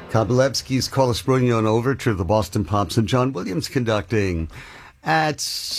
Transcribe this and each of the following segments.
Kovalevsky's Kolasbrunyo and Overture, the Boston Pops, and John Williams conducting at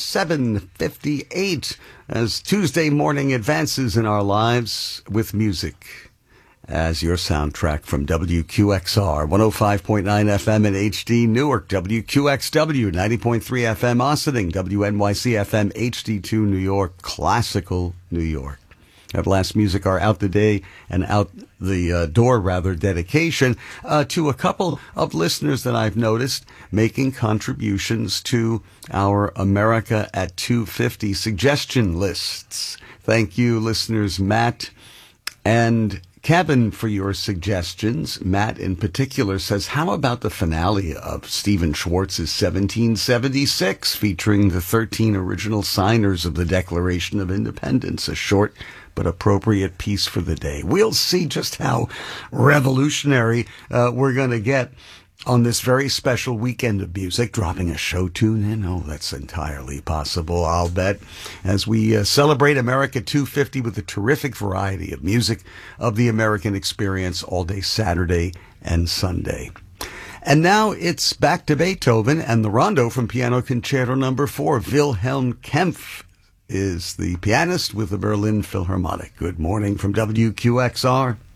7:58 as Tuesday morning advances in our lives with music as your soundtrack from WQXR 105.9 FM in HD Newark, WQXW 90.3 FM Ossining, WNYC FM HD2 New York, Classical New York. Everlast Music, our out the day and out the door dedication to a couple of listeners that I've noticed making contributions to our America at 250 suggestion lists. Thank you, listeners Matt and Kevin, for your suggestions. Matt in particular says, how about the finale of Stephen Schwartz's 1776 featuring the 13 original signers of the Declaration of Independence, a short but appropriate piece for the day. We'll see just how revolutionary we're going to get on this very special weekend of music, dropping a show tune in. Oh, that's entirely possible, I'll bet, as we celebrate America 250 with a terrific variety of music of the American experience all day Saturday and Sunday. And now it's back to Beethoven and the Rondo from Piano Concerto No. 4. Wilhelm Kempff is the pianist with the Berlin Philharmonic. Good morning from WQXR.